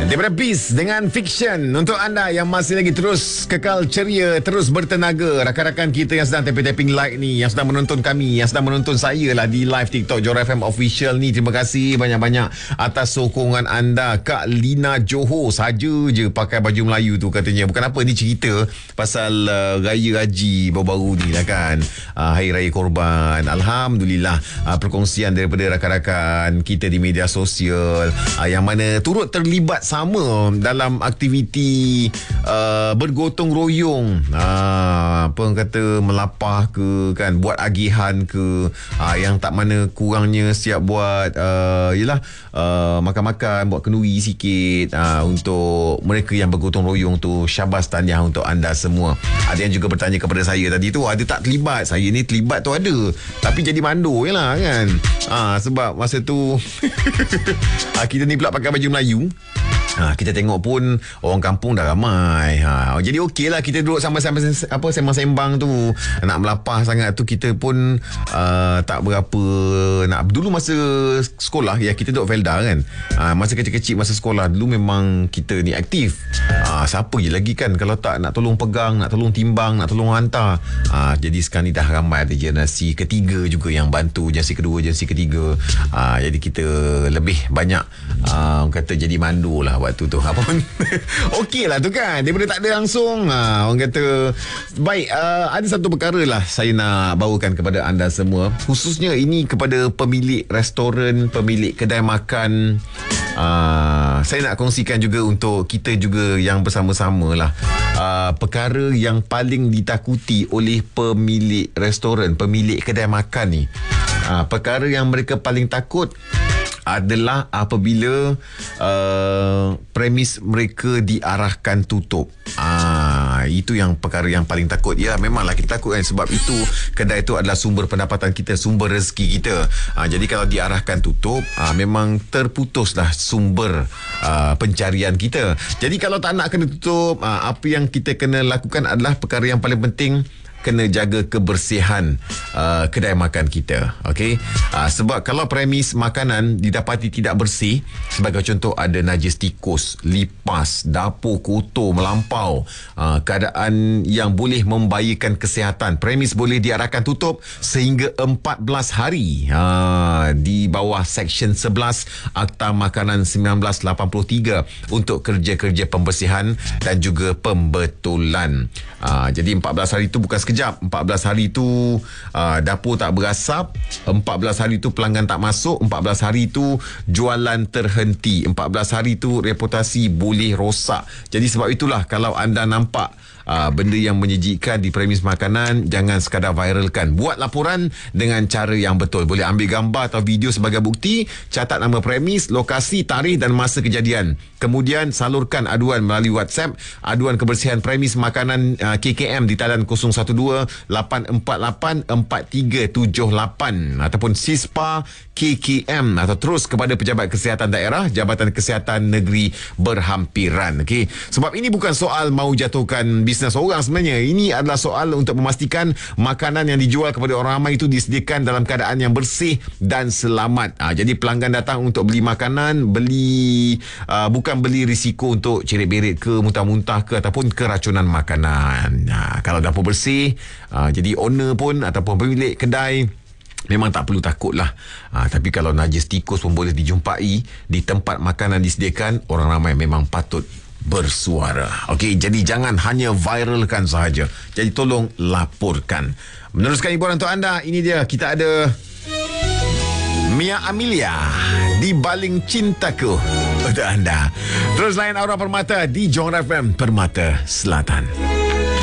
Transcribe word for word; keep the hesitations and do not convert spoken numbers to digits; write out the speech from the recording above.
Daripada Beast dengan Fiction. Untuk anda yang masih lagi terus kekal ceria, terus bertenaga, rakan-rakan kita yang sedang tapping-tapping like ni, yang sedang menonton kami, yang sedang menonton saya lah di live TikTok Johor F M Official ni, terima kasih banyak-banyak atas sokongan anda. Kak Lina Johor saja je pakai baju Melayu tu katanya. Bukan apa, ni cerita pasal uh, Raya Haji baru-baru ni lah kan, uh, Hari Raya Korban. Alhamdulillah, uh, perkongsian daripada rakan-rakan kita di media sosial uh, yang mana turut terlibat sama dalam aktiviti uh, bergotong royong, uh, apa orang kata, melapah ke kan, buat agihan ke, uh, yang tak mana kurangnya siap buat uh, yelah uh, makan-makan, buat kenduri sikit uh, untuk mereka yang bergotong royong tu. Syabas, tahniah untuk anda semua. Ada yang juga bertanya kepada saya tadi tu, ada tak terlibat? Saya ni terlibat tu ada, tapi jadi mandor je lah kan, uh, sebab masa tu uh, kita ni pula pakai baju Melayu. Ha, kita tengok pun orang kampung dah ramai. Ha, jadi okey lah kita duduk sampai-sampai apa sembang-sembang tu. Nak melapah sangat tu kita pun uh, tak berapa nak. Dulu masa sekolah, ya kita duduk Felda kan. Ha, masa kecil-kecil masa sekolah dulu memang kita ni aktif. Ha, siapa je lagi kan kalau tak nak tolong pegang, nak tolong timbang, nak tolong hantar. Ha, jadi sekarang ni dah ramai ada generasi ketiga juga yang bantu, generasi kedua, generasi ketiga. Ha, jadi kita lebih banyak uh, orang kata jadi mandu lah waktu tu. Apa pun okey lah tu kan, daripada tak ada langsung. ha, Orang kata baik, uh, ada satu perkara lah saya nak bawakan kepada anda semua, khususnya ini kepada pemilik restoran, pemilik kedai makan. uh, Saya nak kongsikan juga untuk kita juga yang bersama-sama lah, uh, perkara yang paling ditakuti oleh pemilik restoran, pemilik kedai makan ni. uh, Perkara yang mereka paling takut adalah apabila uh, premis mereka diarahkan tutup. Ah, itu yang perkara yang paling takut. Ya, memanglah kita takut kan, sebab itu kedai itu adalah sumber pendapatan kita, sumber rezeki kita. Ah, jadi kalau diarahkan tutup, ah, memang terputuslah sumber ah, pencarian kita. Jadi kalau tak nak kena tutup, ah, apa yang kita kena lakukan adalah perkara yang paling penting, kena jaga kebersihan uh, kedai makan kita. Okey, uh, sebab kalau premis makanan didapati tidak bersih, sebagai contoh ada najis tikus, lipas, dapur kotor melampau, uh, keadaan yang boleh membahayakan kesihatan, premis boleh diarahkan tutup sehingga empat belas hari uh, di bawah Seksyen sebelas Akta Makanan sembilan belas lapan puluh tiga untuk kerja-kerja pembersihan dan juga pembetulan. Uh, jadi empat belas hari itu bukan sekejap. empat belas hari tu uh, dapur tak berasap, empat belas hari tu pelanggan tak masuk, empat belas hari tu jualan terhenti, empat belas hari tu reputasi boleh rosak. Jadi sebab itulah kalau anda nampak Uh, benda yang menyejikkan di premis makanan, jangan sekadar viralkan. Buat laporan dengan cara yang betul. Boleh ambil gambar atau video sebagai bukti, catat nama premis, lokasi, tarikh dan masa kejadian. Kemudian salurkan aduan melalui WhatsApp, aduan kebersihan premis makanan uh, K K M di talian kosong satu dua lapan empat lapan empat tiga tujuh lapan ataupun SISPA K K M, atau terus kepada Pejabat Kesihatan Daerah, Jabatan Kesihatan Negeri berhampiran. Okey, sebab ini bukan soal mau jatuhkan bisnes orang sebenarnya. Ini adalah soal untuk memastikan makanan yang dijual kepada orang ramai itu disediakan dalam keadaan yang bersih dan selamat. Ha, jadi pelanggan datang untuk beli makanan, beli uh, bukan beli risiko untuk cerit-berit ke, muntah-muntah ke, ataupun keracunan makanan. Ha, kalau dapur bersih, uh, jadi owner pun ataupun pemilik kedai memang tak perlu takut lah. Ha, tapi kalau najis tikus pun boleh dijumpai di tempat makanan disediakan, orang ramai memang patut bersuara. Okey, jadi jangan hanya viralkan sahaja. Jadi tolong laporkan. Meneruskan hiburan untuk anda, ini dia, kita ada Mia Amelia, Di Baling Cintaku untuk anda. Terus layan Aura Permata di Johor F M Permata Selatan.